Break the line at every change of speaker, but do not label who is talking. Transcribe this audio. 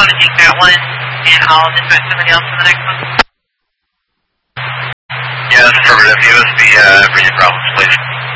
want to take that one, and I'll dispatch somebody else for the next one?
Yeah, that's affirmative. Give us the breathing problems, please.